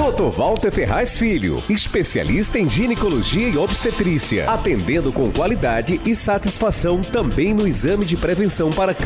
Dr. Walter Ferraz Filho, especialista em ginecologia e obstetrícia, atendendo com qualidade e satisfação também no exame de prevenção para